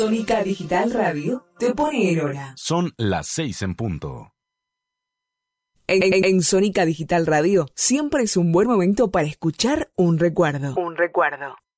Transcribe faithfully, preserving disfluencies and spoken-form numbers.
Sónica Digital Radio te pone en hora. Son las seis en punto. En, en, en Sónica Digital Radio siempre es un buen momento para escuchar un recuerdo. Un recuerdo.